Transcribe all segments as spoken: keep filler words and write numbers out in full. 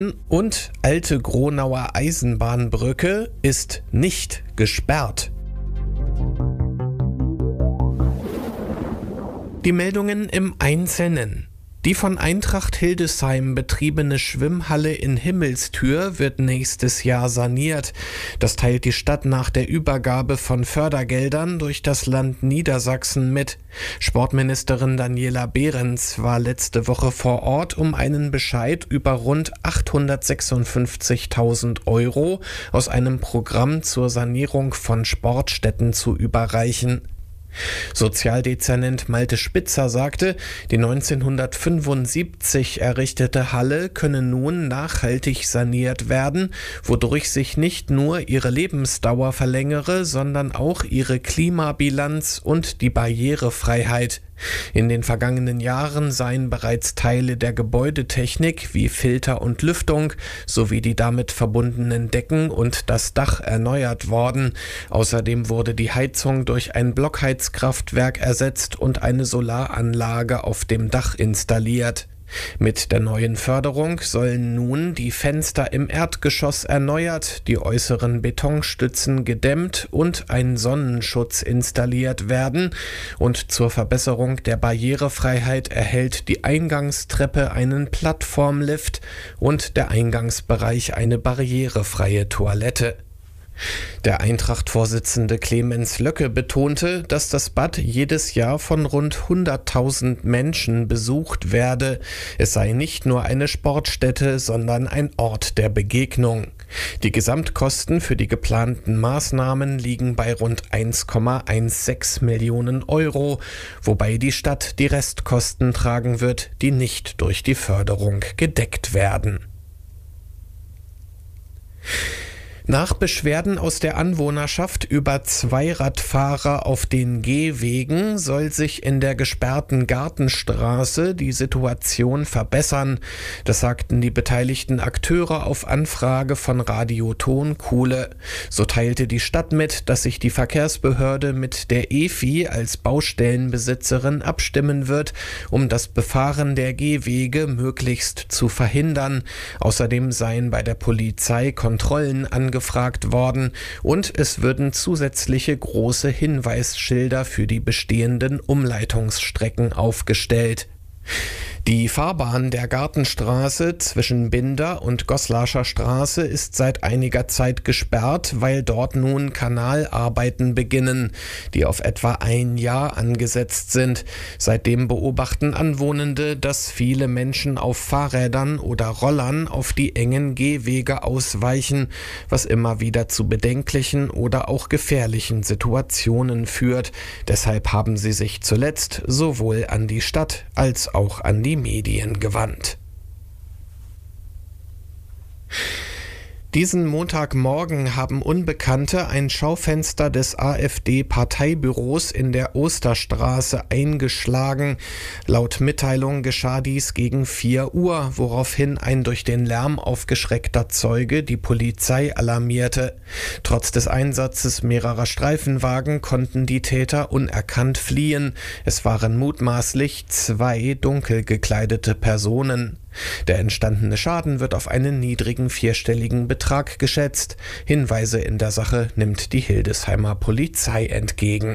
Und alte Gronauer Eisenbahnbrücke ist nicht gesperrt. Die Meldungen im Einzelnen. Die von Eintracht Hildesheim betriebene Schwimmhalle in Himmelstür wird nächstes Jahr saniert. Das teilt die Stadt nach der Übergabe von Fördergeldern durch das Land Niedersachsen mit. Sportministerin Daniela Behrens war letzte Woche vor Ort, um einen Bescheid über rund achthundertsechsundfünfzigtausend Euro aus einem Programm zur Sanierung von Sportstätten zu überreichen. Sozialdezernent Malte Spitzer sagte, die neunzehnhundertfünfundsiebzig errichtete Halle könne nun nachhaltig saniert werden, wodurch sich nicht nur ihre Lebensdauer verlängere, sondern auch ihre Klimabilanz und die Barrierefreiheit. In den vergangenen Jahren seien bereits Teile der Gebäudetechnik wie Filter und Lüftung sowie die damit verbundenen Decken und das Dach erneuert worden. Außerdem wurde die Heizung durch ein Blockheizkraftwerk ersetzt und eine Solaranlage auf dem Dach installiert. Mit der neuen Förderung sollen nun die Fenster im Erdgeschoss erneuert, die äußeren Betonstützen gedämmt und ein Sonnenschutz installiert werden. Und zur Verbesserung der Barrierefreiheit erhält die Eingangstreppe einen Plattformlift und der Eingangsbereich eine barrierefreie Toilette. Der Eintracht-Vorsitzende Clemens Löcke betonte, dass das Bad jedes Jahr von rund hunderttausend Menschen besucht werde. Es sei nicht nur eine Sportstätte, sondern ein Ort der Begegnung. Die Gesamtkosten für die geplanten Maßnahmen liegen bei rund eins Komma sechzehn Millionen Euro, wobei die Stadt die Restkosten tragen wird, die nicht durch die Förderung gedeckt werden. Nach Beschwerden aus der Anwohnerschaft über Zweiradfahrer auf den Gehwegen soll sich in der gesperrten Gartenstraße die Situation verbessern. Das sagten die beteiligten Akteure auf Anfrage von Radio Tonkuhle. So teilte die Stadt mit, dass sich die Verkehrsbehörde mit der E F I als Baustellenbesitzerin abstimmen wird, um das Befahren der Gehwege möglichst zu verhindern. Außerdem seien bei der Polizei Kontrollen angefragt worden und es würden zusätzliche große Hinweisschilder für die bestehenden Umleitungsstrecken aufgestellt. Die Fahrbahn der Gartenstraße zwischen Binder und Goslarscher Straße ist seit einiger Zeit gesperrt, weil dort nun Kanalarbeiten beginnen, die auf etwa ein Jahr angesetzt sind. Seitdem beobachten Anwohnende, dass viele Menschen auf Fahrrädern oder Rollern auf die engen Gehwege ausweichen, was immer wieder zu bedenklichen oder auch gefährlichen Situationen führt. Deshalb haben sie sich zuletzt sowohl an die Stadt als auch an die Medien gewandt. Diesen Montagmorgen haben Unbekannte ein Schaufenster des AfD-Parteibüros in der Osterstraße eingeschlagen. Laut Mitteilung geschah dies gegen vier Uhr, woraufhin ein durch den Lärm aufgeschreckter Zeuge die Polizei alarmierte. Trotz des Einsatzes mehrerer Streifenwagen konnten die Täter unerkannt fliehen. Es waren mutmaßlich zwei dunkel gekleidete Personen. Der entstandene Schaden wird auf einen niedrigen vierstelligen Betrag geschätzt. Hinweise in der Sache nimmt die Hildesheimer Polizei entgegen.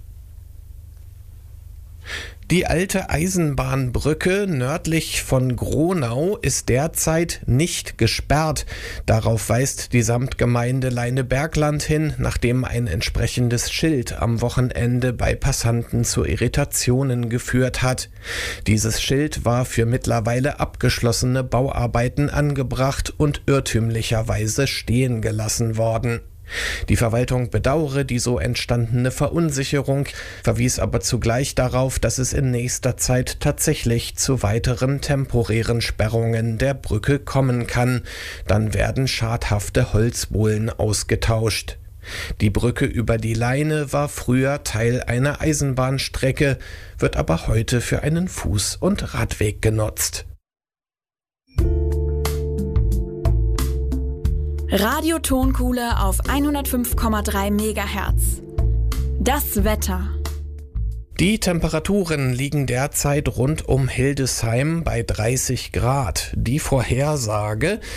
Die alte Eisenbahnbrücke nördlich von Gronau ist derzeit nicht gesperrt. Darauf weist die Samtgemeinde Leinebergland hin, nachdem ein entsprechendes Schild am Wochenende bei Passanten zu Irritationen geführt hat. Dieses Schild war für mittlerweile abgeschlossene Bauarbeiten angebracht und irrtümlicherweise stehen gelassen worden. Die Verwaltung bedauere die so entstandene Verunsicherung, verwies aber zugleich darauf, dass es in nächster Zeit tatsächlich zu weiteren temporären Sperrungen der Brücke kommen kann. Dann werden schadhafte Holzbohlen ausgetauscht. Die Brücke über die Leine war früher Teil einer Eisenbahnstrecke, wird aber heute für einen Fuß- und Radweg genutzt. Radio Tonkuhle auf hundertfünf Komma drei Megahertz. Das Wetter. Die Temperaturen liegen derzeit rund um Hildesheim bei dreißig Grad. Die Vorhersage: